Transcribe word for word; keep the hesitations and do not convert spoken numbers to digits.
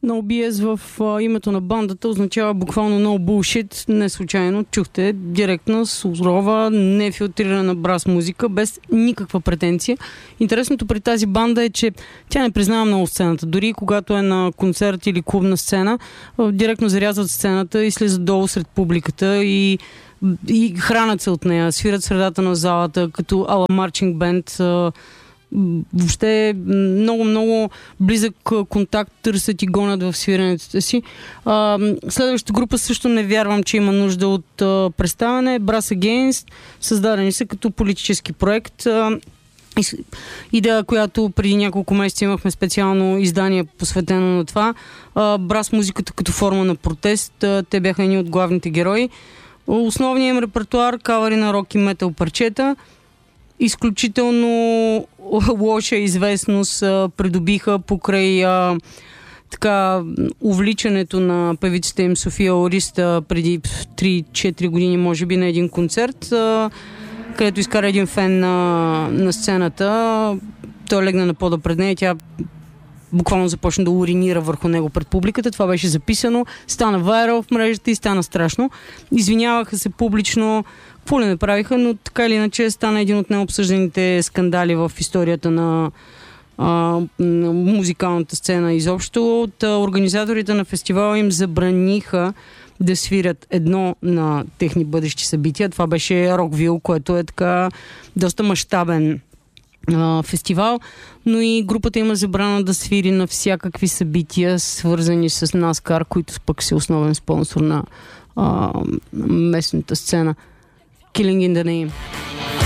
No би ес в а, името на бандата означава буквално no bullshit. Не случайно чухте директна, сурова, нефилтрирана брас музика, без никаква претенция. Интересното при тази банда е, че тя не признава много сцената. Дори когато е на концерт или клубна сцена, а, директно зарязват сцената и слизат долу сред публиката и и хранят се от нея, свират средата на залата, като ала марчинг бенд. Въобще много-много близък контакт търсят и гонят в свирането си. Следващата група също не вярвам, че има нужда от представяне. Brass Against, създадени са като политически проект. Идея, която преди няколко месеца имахме специално издание посветено на това. Брас музиката като форма на протест. Те бяха едни от главните герои. Основният им репертуар, кавари на рок и метал парчета. Изключително лоша известност а, придобиха покрай а, така увличането на певицата им София Ориста преди три-четири години, може би, на един концерт, а, където изкара един фен на, на сцената. Той легна на пода пред нея и тя буквално започна да уринира върху него пред публиката. Това беше записано, стана вайрал в мрежата и стана страшно. Извиняваха се публично, какво ли не правиха, но така или иначе стана един от необсъжданите скандали в историята на, а, на музикалната сцена изобщо. От а, организаторите на фестивала им забраниха да свирят едно на техни бъдещи събития. Това беше Роквил, което е така доста мащабен фестивал, но и групата има забрана да свири на всякакви събития, свързани с NASCAR, които пък си основен спонсор на а, местната сцена. Killing in the Name.